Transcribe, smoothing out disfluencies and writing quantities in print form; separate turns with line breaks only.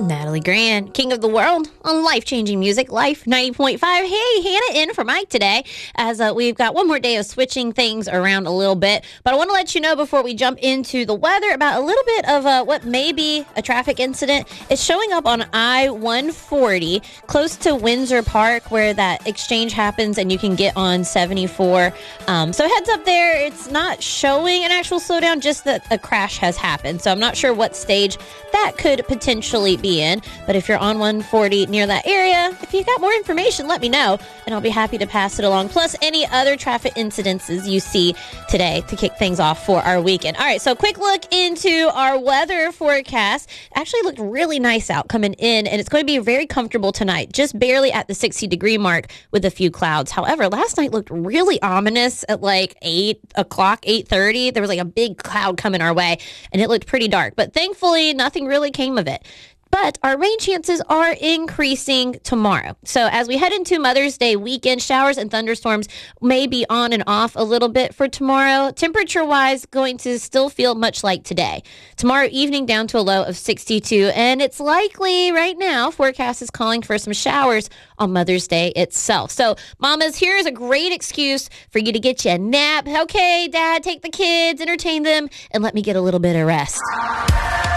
Natalie Grant, King of the World on Life-Changing Music, Life 90.5. Hey, Hannah in for Mike today, as we've got one more day of switching things around a little bit. But I want to let you know before we jump into the weather about a little bit of what may be a traffic incident. It's showing up on I-140, close to Windsor Park, where that exchange happens, and you can get on 74. So heads up there, it's not showing an actual slowdown, just that a crash has happened. So I'm not sure what stage that could potentially be in, but if you're on 140 near that area, if you got more information, let me know, and I'll be happy to pass it along. Plus, any other traffic incidences you see today to kick things off for our weekend. All right, so quick look into our weather forecast. Actually looked really nice out coming in, and it's going to be very comfortable tonight, just barely at the 60-degree mark with a few clouds. However, last night looked really ominous at like 8 o'clock, 8:30. There was like a big cloud coming our way, and it looked pretty dark, but thankfully nothing really came of it. But our rain chances are increasing tomorrow. So as we head into Mother's Day weekend, showers and thunderstorms may be on and off a little bit for tomorrow. Temperature-wise, going to still feel much like today. Tomorrow evening down to a low of 62. And it's likely right now, forecast is calling for some showers on Mother's Day itself. So mamas, here's a great excuse for you to get you a nap. Okay, Dad, take the kids, entertain them, and let me get a little bit of rest.